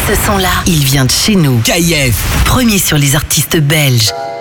Ce son-là, il vient de chez nous. KIF. Premier sur les artistes belges.